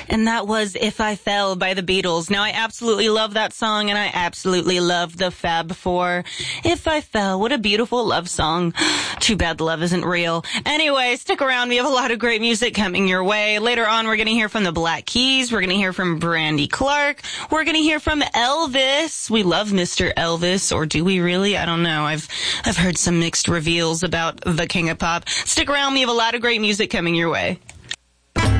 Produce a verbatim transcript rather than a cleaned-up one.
And that was If I Fell by the Beatles. Now, I absolutely love that song, and I absolutely love the Fab Four. If I Fell, what a beautiful love song. Too bad the love isn't real. Anyway, stick around. We have a lot of great music coming your way. Later on, we're going to hear from the Black Keys. We're going to hear from Brandy Clark. We're going to hear from Elvis. We love Mister Elvis, or do we really? I don't know. I've I've heard some mixed reveals about the King of Pop. Stick around. We have a lot of great music coming your way.